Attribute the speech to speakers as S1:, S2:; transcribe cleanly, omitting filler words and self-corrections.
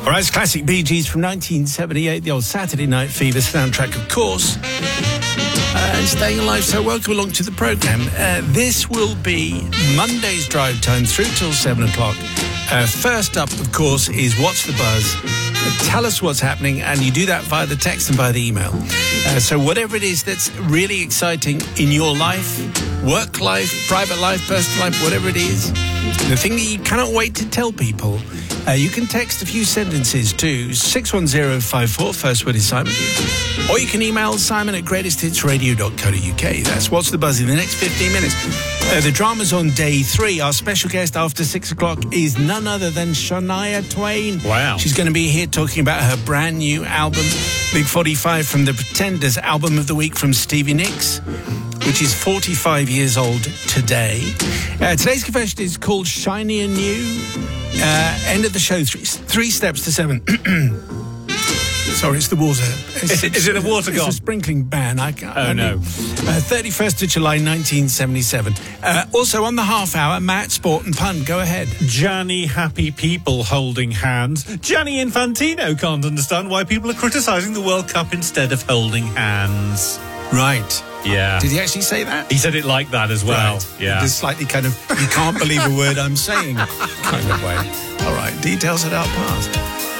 S1: All right, it's classic Bee Gees from 1978, the old Saturday Night Fever soundtrack, of course. And Staying Alive, so welcome along to the programme. This will be Monday's drive time through till 7 o'clock. First up, of course, is What's the Buzz? Tell us what's happening, and you do that via the text and via the email. So whatever it is that's really exciting in your life, work life, private life, personal life, whatever it is, the thing that you cannot wait to tell people, you can text a few sentences to 61054, first word is Simon, or you can email simon@greatesthitsradio.co.uk. That's What's the Buzz in the next 15 minutes. The drama's on day 3. Our special guest after 6 o'clock is none other than Shania Twain.
S2: Wow.
S1: She's going to be here talking about her brand new album, Big 45 from the Pretenders, album of the week from Stevie Nicks, which is 45 years old today. Today's confession is called Shiny and New. End of the show, 3 steps to 7. Sorry, it's the water.
S2: Is it the water gone?
S1: It's a sprinkling ban.
S2: Oh, no.
S1: 31st of July, 1977. Also, on the half hour, Matt, Sport and Pun. Go ahead.
S2: Gianni happy people holding hands. Gianni Infantino can't understand why people are criticising the World Cup instead of holding hands.
S1: Right.
S2: Yeah.
S1: Did he actually say that?
S2: He said it like that as well.
S1: Right.
S2: Yeah.
S1: Just slightly kind of, you can't believe a word I'm saying kind of way. All right, details at our past.